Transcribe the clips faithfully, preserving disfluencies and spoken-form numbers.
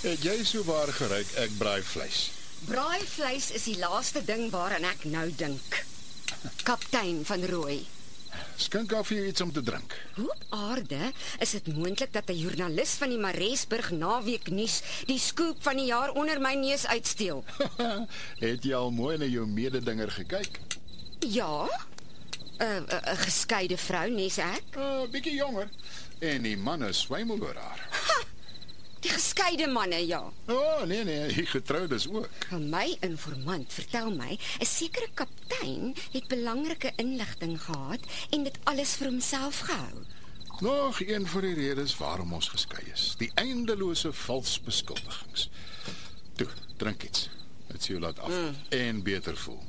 Het jy so waar geryk, ek braai vleis. Braaivleis is die laaste ding waaraan ek nou dink. Kaptein van Rooi. Skink af vir jou iets om te drink. Hoe op aarde is dit moontlik dat 'n joernalis van die Maresburg Naweeknuus die scoop van die jaar onder my neus uitsteel? Het jy al mooi na jou mededinger gekyk? Ja, 'n uh, uh, uh, geskeide vrou, nes ek. 'n uh, Bietjie jonger. En die manne swemel oor haar. Ha, die geskeide manne, ja. O, oh, nee nee, die getroudes ook. My informant vertel my 'n sekere kaptein het belangrike inligting gehad en dit alles vir homself gehou. Nog een van die redes waarom ons geskei is. Die eindelose vals beskuldigings. Toe, drink iets. Dit sê jou laat af mm. en beter voel.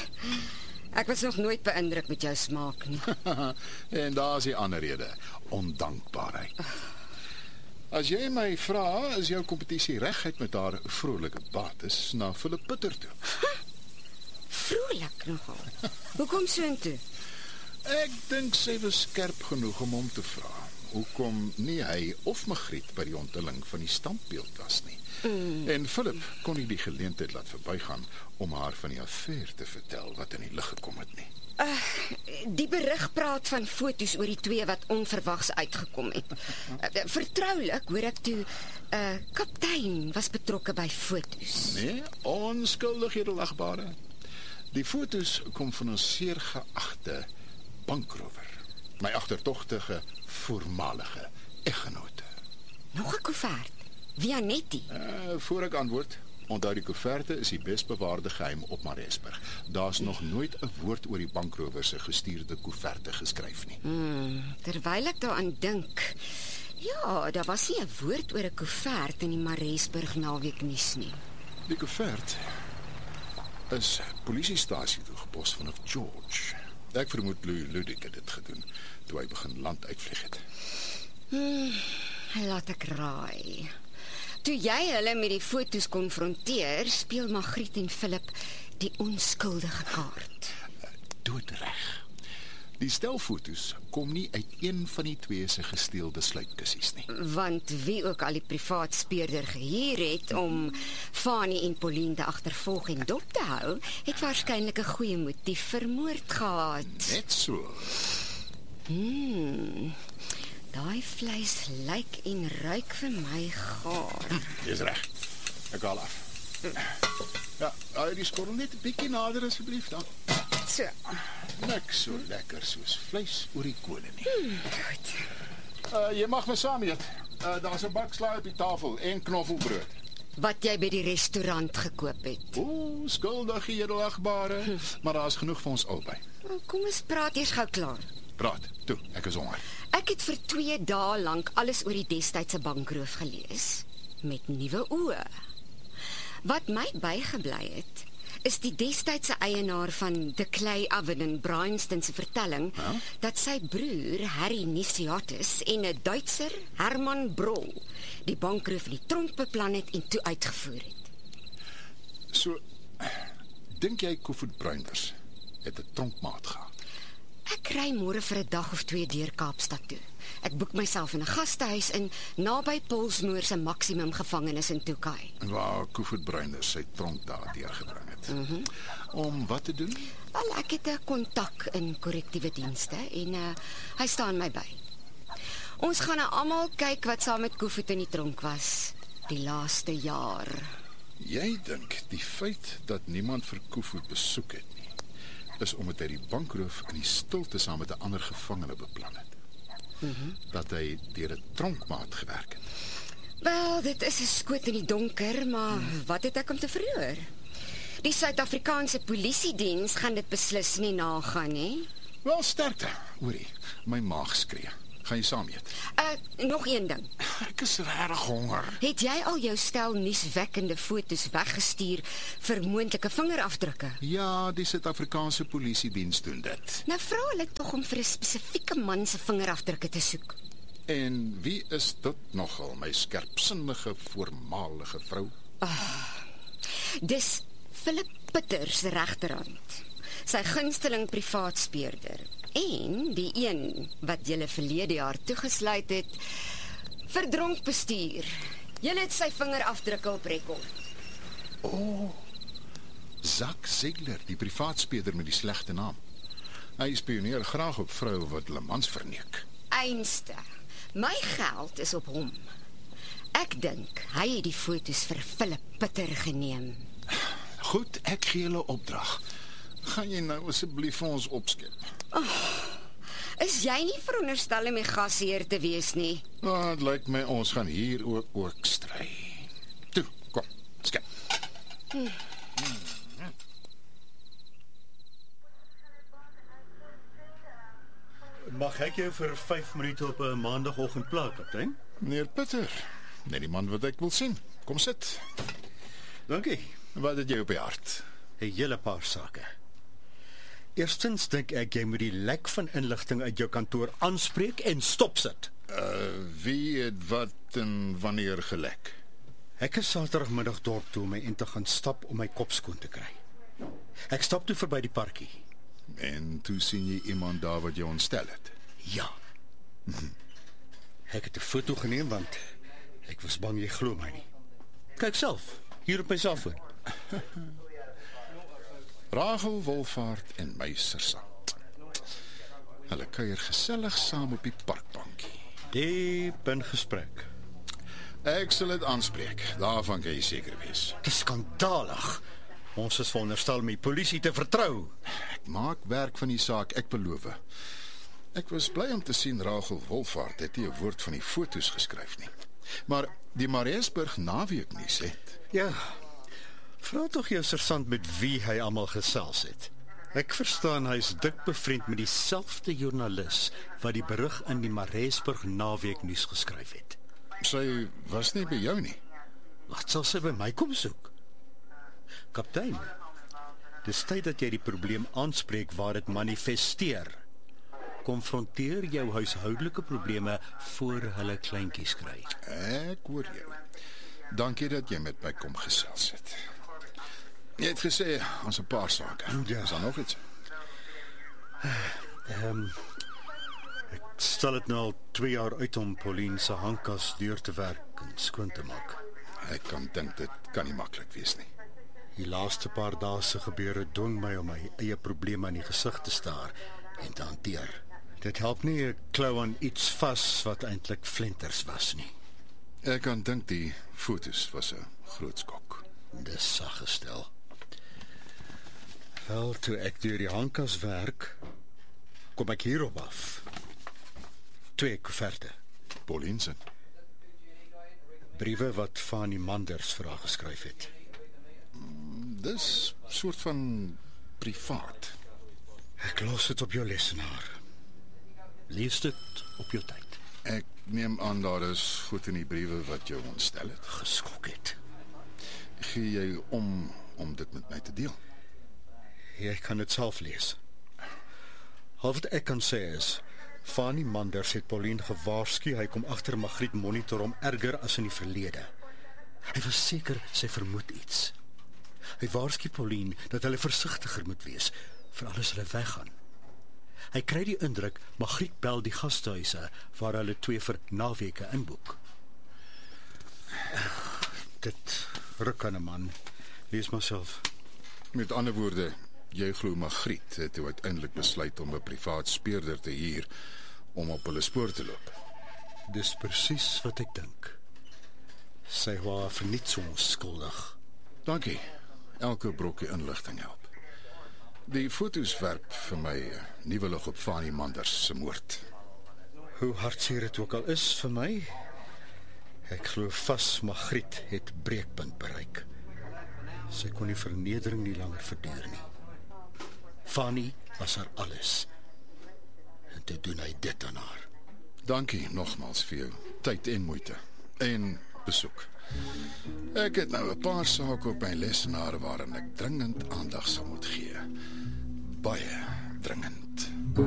Ek was nog nooit beïndruk met jou smaak nie. En daar is die ander rede, ondankbaarheid. As jy my vra, is jou kompetisie reguit met haar vrolike bates na Philip Putter toe. Vrolik nogal. Hoekom soontoe? Ek dink sy was skerp genoeg om hom te vra. Hoekom nie hy of Magriet by die onthulling van die standbeeld was nie. Mm. En Philip kon nie die geleentheid laat verbygaan om haar van die affaire te vertel wat in die lig gekom het nie. Uh, die berig praat van foto's oor die twee wat onverwags uitgekom het. Uh, vertroulik hoor ek toe 'n uh, kaptein was betrokke by foto's. Nee, onskuldig edelagbare. Die foto's kom van 'n zeer geagte bankrower. My agtertogtige voormalige eggenote. Nog 'n koevert. Vianetti. Uh, voor ek antwoord, onthou die koeverte is die besbewaarde geheim op Maresburg. Daar's nog nooit 'n woord oor die bankrower se gestuurde koeverte geskryf nie. Hmm, terwyl ek daaraan dink, ja, daar was nie 'n woord oor 'n koevert in die Maresburg Naweeknuus nie. Die koevert is polisiestasie toe gepos vanaf George. Ek vermoed Louis Ludik het dit gedoen toe hy begin land uitvlieg het. Hmm, laat ek raai. Toe jy hulle met die foto's konfronteer, speel Magriet en Philip die onskuldige kaart. Doodreg. Die stelfoto's kom nie uit een van die twee se gesteelde sluipkussies nie. Want wie ook al die privaat speurder gehuur het om Fanny en Pauline te agtervolg en dop te hou, het waarskynlik 'n goeie motief vir moord gehad. Net so. Hmm. Daai vleis lyk en ruik vir my gaar. Dis reg. Ek haal af. Ja, hou die skorrel net 'n bietjie nader asseblief dan. So. Niks so lekker soos vleis oor die kolle nie. Hmm, goed. Uh, jy mag my saam eet. Uh, daar's 'n bak slaai op die tafel en knoffelbrood. Wat jy by die restaurant gekoop het. Ooh, skuldig edelagbare, hm. maar daar's genoeg vir ons albei. Kom ons praat eers gou klaar. Praat, toe, ek is honger. Ek het vir twee dae lank alles oor die destydse bankroof gelees, met nuwe oë. Wat my bygebly het, is die destydse eienaar van De Clay Oven in Bryanston se vertelling, huh? dat sy broer Harry Nisiatis en 'n Duitser, Herman Brol, die bankroof in die tronk beplan het en toe uitgevoer het. So, dink jy Koevoet Bruinders het 'n tronkmaat gehad? Ek ry môre vir 'n dag of twee deur Kaapstad toe. Ek boek myself in 'n gastehuis in naby Polsmoor se maksimum gevangenis in Tokai. Waar Koevoet Bruinders sy tronk daar deurgebring het. Mm-hmm. Om wat te doen? Wel, ek het 'n kontak in korrektiewe dienste en uh, hy staan my by. Ons gaan nou almal kyk wat saam met Koevoet in die tronk was die laaste jaar. Jy dink die feit dat niemand vir Koevoet besoek het nie, is omdat hy die bankroof in die stilte saam met 'n ander gevangene beplan het. Mm-hmm. Dat hy deur 'n tronkmaat gewerk het. Wel, dit is 'n skoot in die donker, maar mm. wat het ek om te verloor? Die Suid-Afrikaanse Polisiediens gaan dit beslis nie nagaan nie. Wel, sterkte, hoorie, my maag skree. Gaan jy saam eet? Uh, nog een ding. Ek is regtig honger. Het jy al jou stel nuuswekkende foto's weggestuur vir moontlike vingerafdrukke? Ja, die Suid-Afrikaanse Polisiediens doen dit. Nou vra hulle tog om vir 'n spesifieke man se vingerafdrukke te soek. En wie is dit nogal, my skerpsinnige voormalige vrou? Ah, dis Philip Putter se regterhand. Sy gunsteling privaat speurder. En die een wat julle verlede jaar toegesluit het vir dronkbestuur. Jy het sy vingerafdrukke op rekord. Zak Ziegler, die privaatspeler met die slegte naam. Hy spioneer graag op vroue wat hulle mans verneek. Einste. My geld is op hom. Ek dink hy het die foto's vir Philip Pitter geneem. Goed, ek gee julle opdrag. Gaan jy nou asseblief vir ons opskep? Is jy nie veronderstel om die gasheer te wees nie? Nou, het lyk my ons gaan hier ook, ook stry. Toe, kom, skep. Hm. Mag ek jou vir vyf minute op 'n maandagoggend pla, kaptein? Meneer Pitter, net die man wat ek wil sien. Kom sit. Dankie. Wat het jy op die hart? 'n Hele paar sake. Eerstens dink ek jy moet die lek van inligting uit jou kantoor aanspreek en stopsit. Uh, wie het wat en wanneer gelek? Ek is Saterdagmiddag dorp toe om my in te gaan stap om my kop skoon te kry. Ek stap toe verby die parkie. En toe sien jy iemand daar wat jy ontstel het? Ja. Ek het 'n foto geneem want ek was bang jy glo my nie. Kyk self, hier op my selfoon. Rachel Wolfhard en my sersant. Hulle kuier gesellig saam op die parkbankie. Diep in gesprek. Ek sal dit aanspreek, daarvan kan jy seker wees. Dis skandalig. Ons is veronderstel om die polisie te vertrou. Ek maak werk van die saak, ek beloof. Ek was bly om te sien Rachel Wolfhard het nie 'n woord van die foto's geskryf nie. Maar die Mariesburg naweeknuus het. Ja. Vra tog jou sersant met wie hy almal gesels het. Ek verstaan hy's dik bevriend met dieselfde joernalis wat die berig in die Mariesburg naweeknuus geskryf het. Sy was nie by jou nie. Wat sal sy by my kom soek? Kaptein, dis tyd dat jy die probleem aanspreek waar dit manifesteer. Konfronteer jou huishoudelike probleme voor hulle kleintjies kry. Ek hoor jou. Dankie dat jy met my kom gesels het. Jy het gesê, ons 'n paar sake. Ja. Is daar nog iets? Ehm um, Ek stel dit nou al twee jaar uit om Pauline se handkas deur te werk en skoon te maak. Ek kan dink dit kan nie maklik wees nie. Die laaste paar dae se gebeure dwing my om my eie probleme in die gesig te staar en te hanteer. Dit help nie 'n klou aan iets vas wat eintlik flenters was nie. Ek kan dink die foto's was 'n groot skok. Dis sag gestel. Wel, toe ek deur die handkas werk, kom ek hierop af. Twee koeverte. Pauline se. Briewe wat Fanny Manders vir haar geskryf het. Dis soort van privaat. Ek los dit op jou lesenaar. Lees dit op jou tyd. Ek neem aan daar is goed in die briewe wat jou ontstel het. Geskok het. Gee jy om om dit met my te deel? Jy kan dit self lees. Al wat ek kan sê is, Fanny Manders het Pauline gewaarsku hy kom agter Magriet monitor om erger as in die verlede. Hy was seker sy vermoed iets. Hy waarsku Pauline dat hulle versigtiger moet wees, veral as hulle weggaan. Hy kry die indruk Magriet bel die gastehuise waar hulle twee vir naweke inboek. Dit ruk aan 'n man. Lees maar self. Met ander woorde, jy glo Magriet het toe uiteindelik besluit om 'n privaat speurder te huur om op hulle spoor te loop. Dis presies wat ek dink. Sy was verniet so onskuldig. Dankie. Elke brokkie inligting help. Die foto's werp vir my 'n nuwe lig op Fanny Manders se moord. Hoe hartseer dit ook al is vir my, ek glo vas Magriet het breekpunt bereik. Sy kon die vernedering nie langer verduur nie. Fanny was haar alles. En toe doen hy dit aan haar. Dankie nogmaals vir jou tyd en moeite en besoek. Ek het nou 'n paar sake op my lesenaar waaraan ek dringend aandag sal moet gee. Baie dringend.